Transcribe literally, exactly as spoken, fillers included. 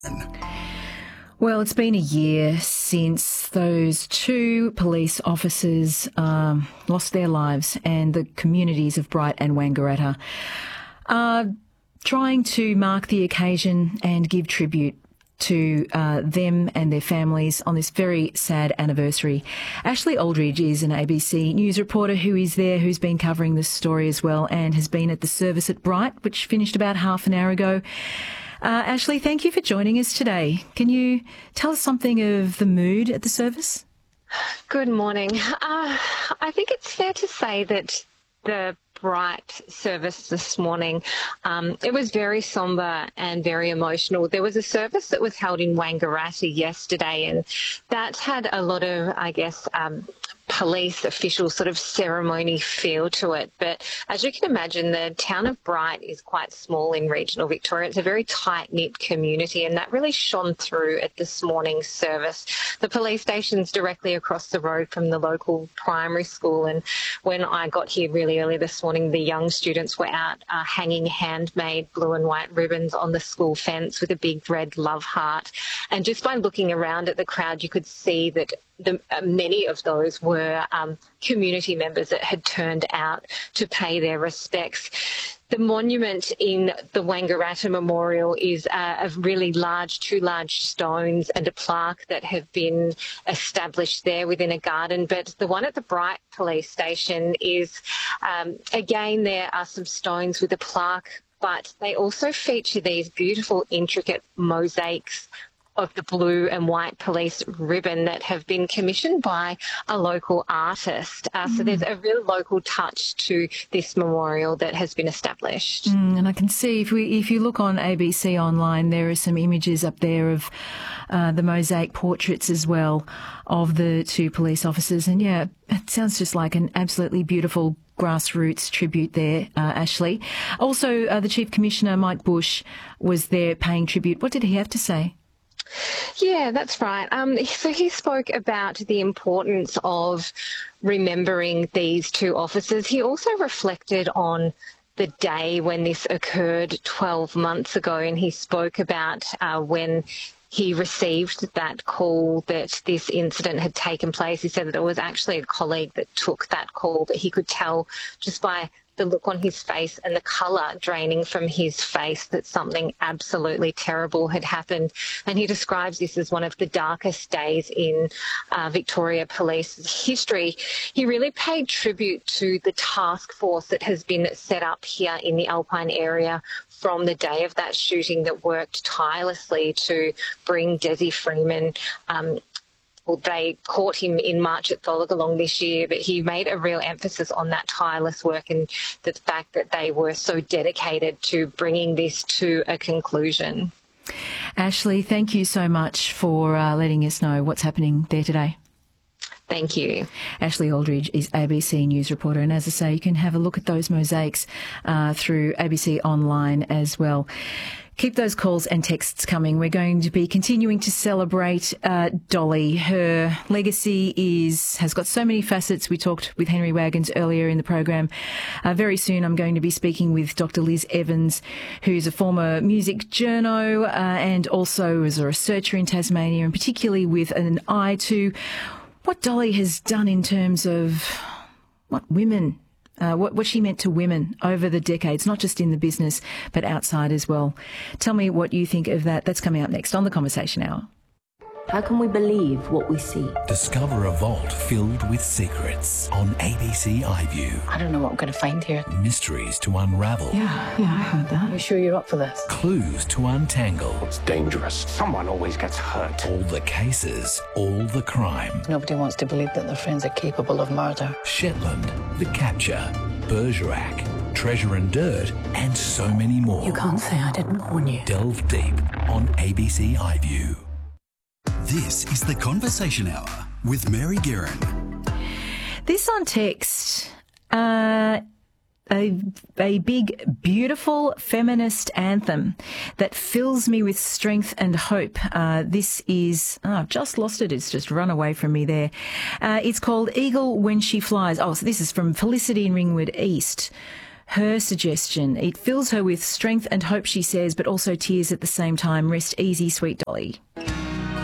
Well, it's been a year since those two police officers um, lost their lives, and the communities of Bright and Wangaratta are trying to mark the occasion and give tribute to uh, them and their families on this very sad anniversary. Ashley Aldridge is an A B C News reporter who is there, who's been covering this story as well, and has been at the service at Bright, which finished about half an hour ago. Uh, Ashley, thank you for joining us today. Can you tell us something of the mood at the service? Good morning. Uh, I think it's fair to say that the Bright service this morning, um, it was very sombre and very emotional. There was a service that was held in Wangaratta yesterday, and that had a lot of, I guess, um, police official sort of ceremony feel to it. But as you can imagine, the town of Bright is quite small in regional Victoria. It's a very tight-knit community, and that really shone through at this morning's service. The police station's directly across the road from the local primary school, and when I got here really early this morning, the young students were out uh, hanging handmade blue and white ribbons on the school fence with a big red love heart. And just by looking around at the crowd, you could see that The, uh, many of those were um, community members that had turned out to pay their respects. The monument in the Wangaratta Memorial is uh, a really large, two large stones and a plaque that have been established there within a garden. But the one at the Bright Police Station is, um, again, there are some stones with a plaque, but they also feature these beautiful, intricate mosaics of the blue and white police ribbon that have been commissioned by a local artist. Uh, mm. So there's a real local touch to this memorial that has been established. Mm, and I can see if we, if you look on A B C online, there are some images up there of uh, the mosaic portraits as well of the two police officers. And yeah, it sounds just like an absolutely beautiful grassroots tribute there, uh, Ashley. Also, uh, the Chief Commissioner, Mike Bush, was there paying tribute. What did he have to say? Yeah, that's right. Um, so he spoke about the importance of remembering these two officers. He also reflected on the day when this occurred twelve months ago, and he spoke about uh, when he received that call that this incident had taken place. He said that it was actually a colleague that took that call, but he could tell just by the look on his face and the colour draining from his face that something absolutely terrible had happened. And he describes this as one of the darkest days in uh, Victoria Police's history. He really paid tribute to the task force that has been set up here in the Alpine area from the day of that shooting that worked tirelessly to bring Desi Freeman um, Well, they caught him in March at Tholagalong this year, but he made a real emphasis on that tireless work and the fact that they were so dedicated to bringing this to a conclusion. Ashley, thank you so much for uh, letting us know what's happening there today. Thank you. Ashley Aldridge is A B C News reporter, and as I say, you can have a look at those mosaics uh, through A B C Online as well. Keep those calls and texts coming. We're going to be continuing to celebrate uh, Dolly. Her legacy is has got so many facets. We talked with Henry Wagons earlier in the program. Uh, very soon I'm going to be speaking with Doctor Liz Evans, who's a former music journo uh, and also is a researcher in Tasmania, and particularly with an eye to what Dolly has done in terms of what women Uh, what, what she meant to women over the decades, not just in the business, but outside as well. Tell me what you think of that. That's coming up next on the Conversation Hour. How can we believe what we see? Discover a vault filled with secrets on A B C iView. I don't know what I'm going to find here. Mysteries to unravel. Yeah, yeah, I heard that. Are you sure you're up for this? Clues to untangle. It's dangerous. Someone always gets hurt. All the cases, all the crime. Nobody wants to believe that their friends are capable of murder. Shetland, The Capture, Bergerac, Treasure and Dirt, and so many more. You can't say I didn't warn you. Delve deep on A B C iView. This is the Conversation Hour with Mary Guerin. This on text, uh, a, a big, beautiful feminist anthem that fills me with strength and hope. Uh, this is, oh, I've just lost it. It's just run away from me there. Uh, it's called Eagle When She Flies. Oh, so this is from Felicity in Ringwood East, her suggestion. It fills her with strength and hope, she says, but also tears at the same time. Rest easy, sweet Dolly.